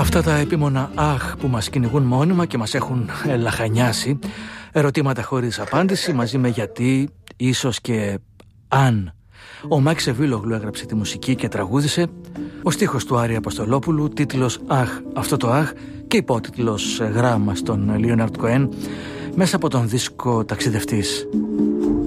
Αυτά τα επίμονα αχ που μας κυνηγούν μόνιμα και μας έχουν λαχανιάσει, ερωτήματα χωρίς απάντηση, μαζί με γιατί, ίσως και αν. Ο Μάκης Σεβίλογλου έγραψε τη μουσική και τραγούδισε, ο στίχος του Άρη Αποστολόπουλου, τίτλος «Αχ, αυτό το αχ» και υπότιτλος «Γράμμα στον Λίοναρντ Κοέν» μέσα από τον δίσκο «Ταξιδευτής».